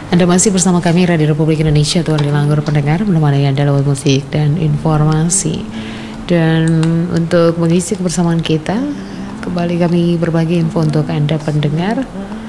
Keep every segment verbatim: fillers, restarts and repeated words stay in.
Anda masih bersama kami Radio Republik Indonesia, Tuan Dilanggur pendengar, menemani Anda lewat musik dan informasi. Dan untuk mengisi kebersamaan kita, kembali kami berbagi info untuk Anda pendengar,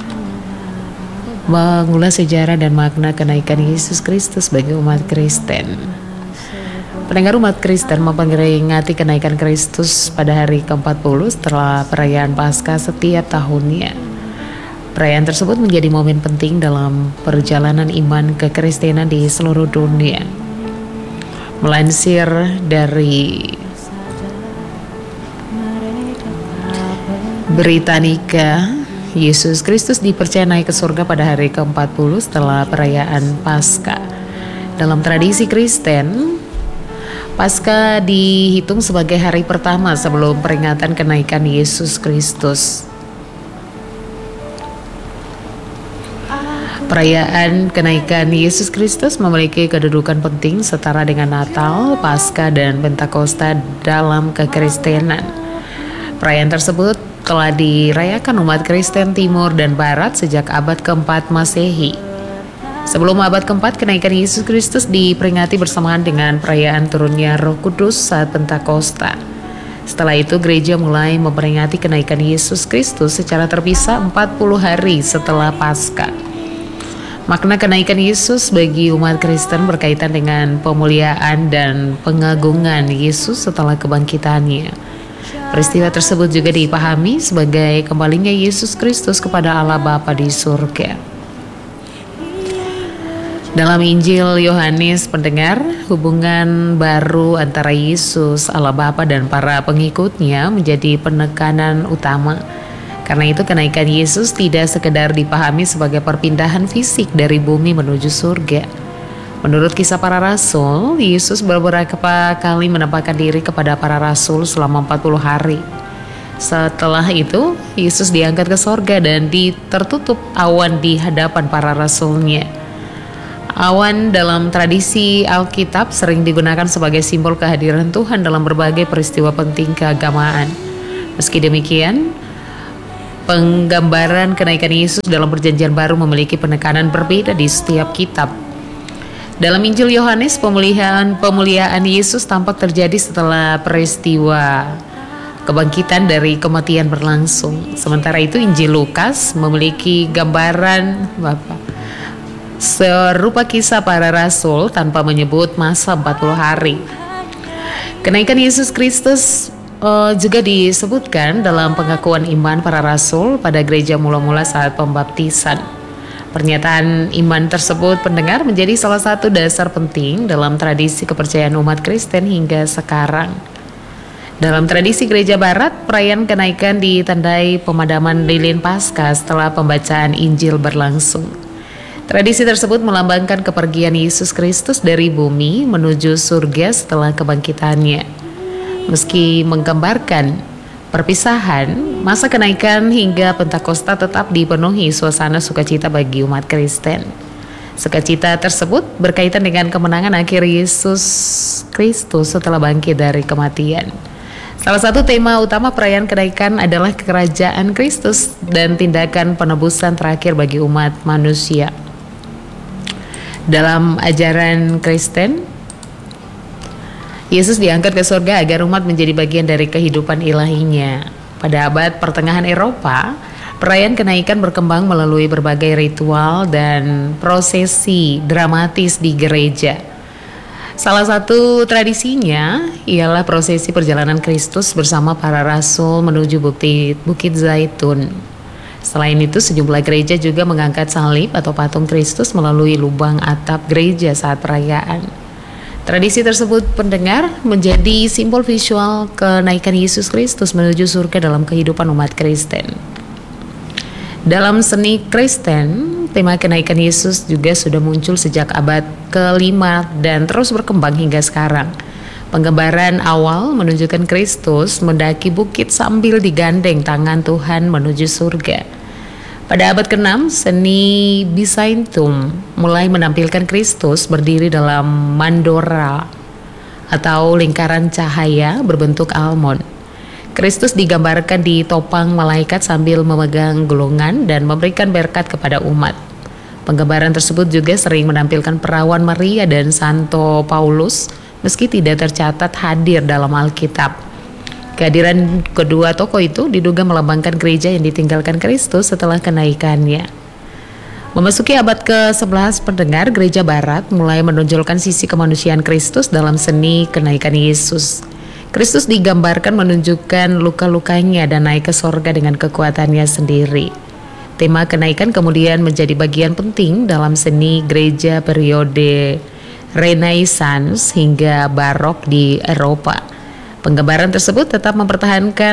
mengulas sejarah dan makna kenaikan Yesus Kristus bagi umat Kristen. Pendengar, umat Kristen memperingati kenaikan Kristus pada hari ke empat puluh setelah perayaan Paskah setiap tahunnya. Perayaan tersebut menjadi momen penting dalam perjalanan iman kekristenan di seluruh dunia. Melansir dari Britannica, Yesus Kristus dipercaya naik ke surga pada hari ke empat puluh setelah perayaan Paskah. Dalam tradisi Kristen, Paskah dihitung sebagai hari pertama sebelum peringatan kenaikan Yesus Kristus. Perayaan kenaikan Yesus Kristus memiliki kedudukan penting setara dengan Natal, Paskah, dan Pentakosta dalam kekristenan. Perayaan tersebut telah dirayakan umat Kristen Timur dan Barat sejak abad keempat Masehi. Sebelum abad keempat, kenaikan Yesus Kristus diperingati bersamaan dengan perayaan turunnya Roh Kudus saat Pentakosta. Setelah itu, gereja mulai memperingati kenaikan Yesus Kristus secara terpisah empat puluh hari setelah Paskah. Makna kenaikan Yesus bagi umat Kristen berkaitan dengan pemuliaan dan pengagungan Yesus setelah kebangkitannya. Peristiwa tersebut juga dipahami sebagai kembalinya Yesus Kristus kepada Allah Bapa di surga. Dalam Injil Yohanes, pendengar, hubungan baru antara Yesus, Allah Bapa, dan para pengikutnya menjadi penekanan utama. Karena itu kenaikan Yesus tidak sekedar dipahami sebagai perpindahan fisik dari bumi menuju surga. Menurut Kisah Para Rasul, Yesus beberapa kali menampakkan diri kepada para rasul selama empat puluh hari. Setelah itu, Yesus diangkat ke surga dan tertutup awan di hadapan para rasulnya. Awan dalam tradisi Alkitab sering digunakan sebagai simbol kehadiran Tuhan dalam berbagai peristiwa penting keagamaan. Meski demikian, penggambaran kenaikan Yesus dalam Perjanjian Baru memiliki penekanan berbeda di setiap kitab. Dalam Injil Yohanes, pemulihan pemuliaan Yesus tampak terjadi setelah peristiwa kebangkitan dari kematian berlangsung. Sementara itu, Injil Lukas memiliki gambaran Bapak serupa Kisah Para Rasul tanpa menyebut masa empat puluh hari. Kenaikan Yesus Kristus Uh, juga disebutkan dalam pengakuan iman para rasul pada gereja mula-mula saat pembaptisan. Pernyataan iman tersebut, pendengar, menjadi salah satu dasar penting dalam tradisi kepercayaan umat Kristen hingga sekarang. Dalam tradisi gereja Barat, perayaan kenaikan ditandai pemadaman lilin Paskah setelah pembacaan Injil berlangsung. Tradisi tersebut melambangkan kepergian Yesus Kristus dari bumi menuju surga setelah kebangkitannya. Meski menggambarkan perpisahan, masa kenaikan hingga Pentakosta tetap dipenuhi suasana sukacita bagi umat Kristen. Sukacita tersebut berkaitan dengan kemenangan akhir Yesus Kristus setelah bangkit dari kematian. Salah satu tema utama perayaan kenaikan adalah kerajaan Kristus dan tindakan penebusan terakhir bagi umat manusia. Dalam ajaran Kristen, Yesus diangkat ke surga agar umat menjadi bagian dari kehidupan ilahinya. Pada abad pertengahan Eropa, perayaan kenaikan berkembang melalui berbagai ritual dan prosesi dramatis di gereja. Salah satu tradisinya ialah prosesi perjalanan Kristus bersama para rasul menuju Bukit, Bukit Zaitun. Selain itu, sejumlah gereja juga mengangkat salib atau patung Kristus melalui lubang atap gereja saat perayaan. Tradisi tersebut, pendengar, menjadi simbol visual kenaikan Yesus Kristus menuju surga dalam kehidupan umat Kristen. Dalam seni Kristen, tema kenaikan Yesus juga sudah muncul sejak abad kelima dan terus berkembang hingga sekarang. Penggambaran awal menunjukkan Kristus mendaki bukit sambil digandeng tangan Tuhan menuju surga. Pada abad keenam, seni Byzantium mulai menampilkan Kristus berdiri dalam mandora atau lingkaran cahaya berbentuk almond. Kristus digambarkan ditopang malaikat sambil memegang gulungan dan memberikan berkat kepada umat. Penggambaran tersebut juga sering menampilkan perawan Maria dan Santo Paulus meski tidak tercatat hadir dalam Alkitab. Kehadiran kedua tokoh itu diduga melambangkan gereja yang ditinggalkan Kristus setelah kenaikannya. Memasuki abad ke sebelas, pendengar, gereja barat mulai menonjolkan sisi kemanusiaan Kristus dalam seni kenaikan Yesus. Kristus digambarkan menunjukkan luka-lukanya dan naik ke sorga dengan kekuatannya sendiri. Tema kenaikan kemudian menjadi bagian penting dalam seni gereja periode Renaissance hingga Barok di Eropa. Penggambaran tersebut tetap mempertahankan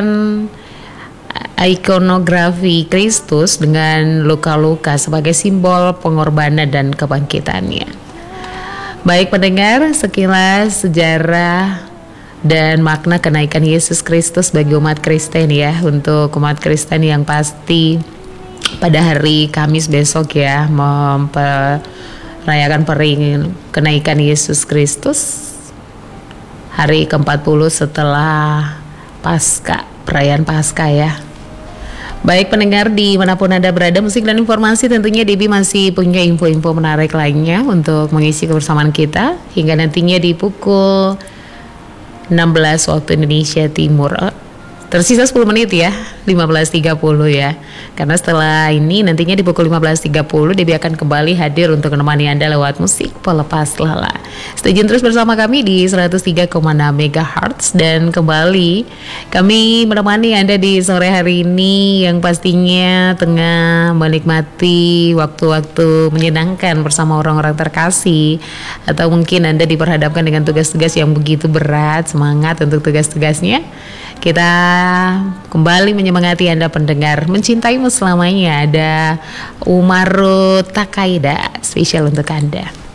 ikonografi Kristus dengan luka-luka sebagai simbol pengorbanan dan kebangkitannya. Baik pendengar, sekilas sejarah dan makna kenaikan Yesus Kristus bagi umat Kristen ya. Untuk umat Kristen yang pasti pada hari Kamis besok ya merayakan peringatan kenaikan Yesus Kristus, hari ke empat puluh setelah Paskah, perayaan Paskah ya. Baik pendengar, dimanapun Anda berada, musik dan informasi tentunya Debbie masih punya info-info menarik lainnya untuk mengisi kebersamaan kita hingga nantinya di pukul enam belas waktu Indonesia Timur. Tersisa sepuluh menit ya, lima belas tiga puluh ya. Karena setelah ini nantinya di pukul lima belas tiga puluh Debbie akan kembali hadir untuk menemani Anda lewat musik pelepas lala. Stay tune terus bersama kami di seratus tiga koma enam megahertz dan kembali kami menemani Anda di sore hari ini yang pastinya tengah menikmati waktu-waktu menyenangkan bersama orang-orang terkasih, atau mungkin Anda diperhadapkan dengan tugas-tugas yang begitu berat. Semangat untuk tugas-tugasnya. Kita kembali menyemangati Anda pendengar, mencintaimu selamanya. Ada Umaru Takaida spesial untuk Anda.